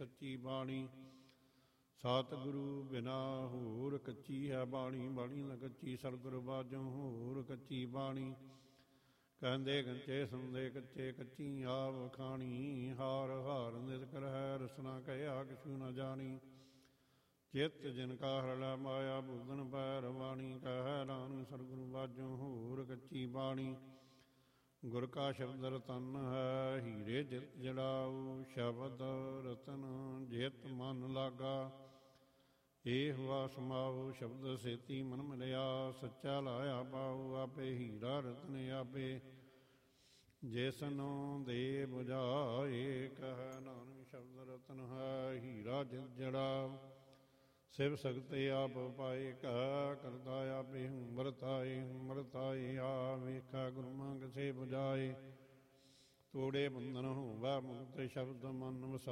ਸੱਚੀ ਬਾਣੀ। ਸਤਿਗੁਰੂ ਬਿਨਾ ਹੋਰ ਕੱਚੀ ਹੈ ਬਾਣੀ, ਬਾਣੀ ਨਾ ਕੱਚੀ ਸਤਿਗੁਰ ਬਾਝੋਂ ਹੋਰ ਕੱਚੀ ਬਾਣੀ। ਕਹਿੰਦੇ ਕੰਚੇ ਸੁਣਦੇ ਕੱਚੇ ਕੱਚੀ ਆਪ ਖਾਣੀ, ਹਾਰ ਹਾਰ ਨਿਤ ਕਰਹਿ ਰਸਨਾ ਕਹਿਆ ਕਿਛੂ ਨ ਜਾਣੀ। ਚਿੱਤ ਜਿਨ ਕਾ ਹਰ ਲੈ ਮਾਇਆ ਬੂਦਨ ਪੈਰ ਬਾਣੀ, ਕਹਿ ਨਾਨਕ ਸਤਿਗੁਰੂ ਬਾਝੋਂ ਹੋਰ ਕੱਚੀ ਬਾਣੀ। ਗੁਰ ਕਾ ਸ਼ਬਦ ਰਤਨ ਹੈ ਹੀਰੇ ਜਿਤ ਜੜਾਊ, ਸ਼ਬਦ ਰਤਨ ਜਿਤ ਮਨ ਲਾਗਾ। ਏ ਹੁਆ ਸਮਾਉ ਸ਼ਬਦ ਸੇਤੀ ਮਨ ਮਿਲਿਆ, ਸੱਚਾ ਲਾਇਆ ਪਾਉ ਆਪੇ ਹੀਰਾ ਰਤਨ ਆਪੇ। ਜਿਸਨੋ ਦੇ ਬੁਝਾਏ ਕਹਿ ਨਾਨਕ ਸ਼ਬਦ ਰਤਨ ਹੈ ਹੀਰਾ ਜਿਤ ਜੜਾਊ। ਸਿਵ ਸਗਤੇ ਆਪ ਪਾਏ ਕਹਿ ਕਰਤਾ ਆਪੇ ਵਰਤਾਏ, ਵਰਤਾਏ ਆ ਵੇਖਾ ਗੁਰੂ ਮੰਗ ਸੇ ਬੁਝਾਏ। ਤੋੜੇ ਬੰਧਨ ਹੋਵਾ ਮੁਕਤ ਸ਼ਬਦ ਮਨ ਵਸਾ।